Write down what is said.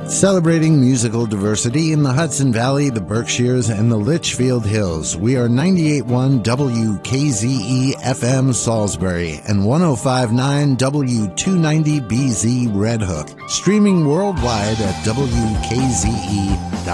Celebrating musical diversity in the Hudson Valley, the Berkshires, and the Litchfield Hills. We are 98.1 WKZE FM Salisbury and 105.9 W290BZ Red Hook. Streaming worldwide at WKZE.com.